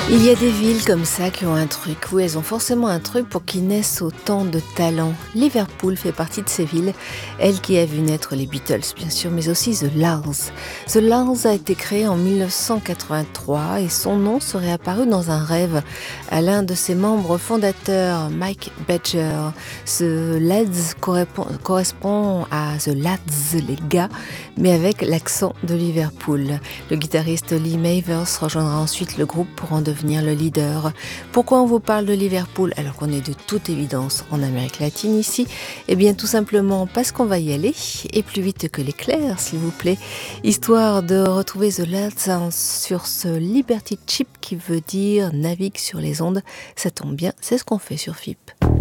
Il y a des villes comme ça qui ont un truc, oui, elles ont forcément un truc pour qu'ils naissent autant de talents. Liverpool fait partie de ces villes, elle qui a vu naître les Beatles bien sûr, mais aussi The Lads. The Lads a été créé en 1983 et son nom serait apparu dans un rêve à l'un de ses membres fondateurs, Mike Badger. Ce Lads correspond à The Lads, les gars, mais avec l'accent de Liverpool. Le guitariste Lee Mavers rejoindra ensuite le groupe pour en devenir le leader. Pourquoi on vous parle de Liverpool alors qu'on est de toute évidence en Amérique latine ici? Eh bien tout simplement parce qu'on va y aller, et plus vite que l'éclair s'il vous plaît, histoire de retrouver The Lads sur ce Liberty Chip qui veut dire navigue sur les ondes. Ça tombe bien, c'est ce qu'on fait sur FIP.